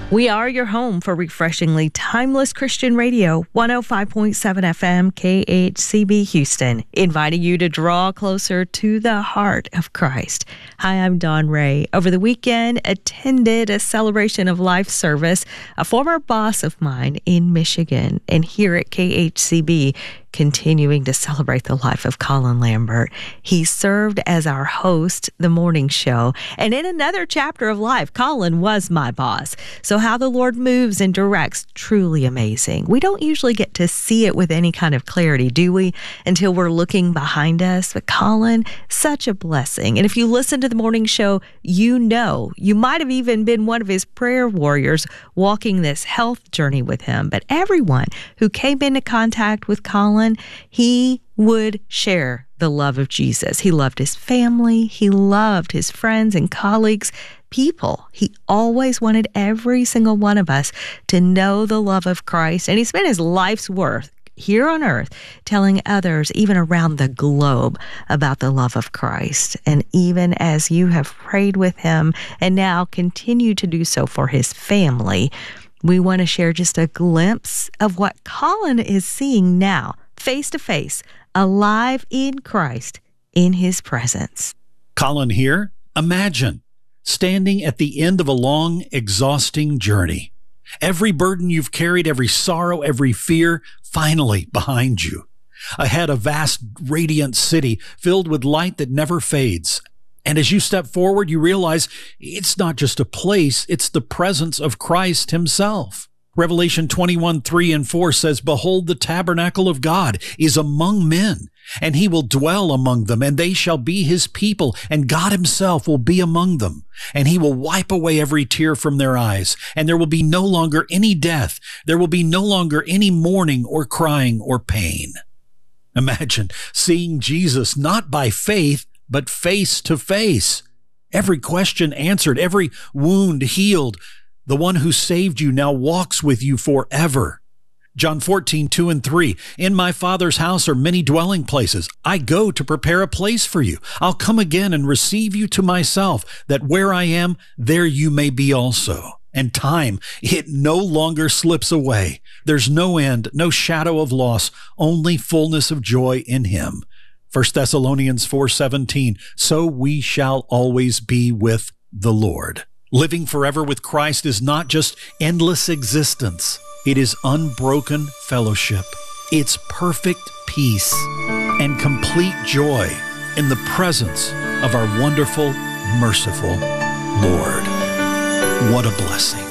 We are your home for refreshingly timeless Christian radio, 105.7 FM KHCB Houston, inviting you to draw closer to the heart of Christ. Hi, I'm Dawn Ray. Over the weekend, attended a celebration of life service, a former boss of mine in Michigan, and here at KHCB, continuing to celebrate the life of Colin Lambert. He served as our host, the morning show, and in another chapter of life, Colin was my boss. So how the Lord moves and directs, truly amazing. We don't usually get to see it with any kind of clarity, do we? Until we're looking behind us. But Colin, such a blessing. And if you listen to the morning show, you know, you might have even been one of his prayer warriors walking this health journey with him. But everyone who came into contact with Colin, he would share the love of Jesus. He loved his family. He loved his friends and colleagues, people. He always wanted every single one of us to know the love of Christ. And he spent his life's worth here on earth telling others, even around the globe, about the love of Christ. And even as you have prayed with him and now continue to do so for his family, we want to share just a glimpse of what Colin is seeing now, face to face, alive in Christ, in his presence. Colin here. Imagine standing at the end of a long, exhausting journey. Every burden you've carried, every sorrow, every fear, finally behind you. Ahead, a vast, radiant city filled with light that never fades. And as you step forward, you realize it's not just a place, it's the presence of Christ himself. Revelation 21:3-4 says, "Behold, the tabernacle of God is among men, and he will dwell among them, and they shall be his people, and God himself will be among them. And he will wipe away every tear from their eyes, and there will be no longer any death. There will be no longer any mourning or crying or pain." Imagine seeing Jesus not by faith, but face to face. Every question answered, every wound healed. The one who saved you now walks with you forever. John 14:2-3, "In my Father's house are many dwelling places. I go to prepare a place for you. I'll come again and receive you to myself, that where I am, there you may be also." And time, it no longer slips away. There's no end, no shadow of loss, only fullness of joy in him. 1 Thessalonians 4:17, "So we shall always be with the Lord." Living forever with Christ is not just endless existence. It is unbroken fellowship. It's perfect peace and complete joy in the presence of our wonderful, merciful Lord. What a blessing.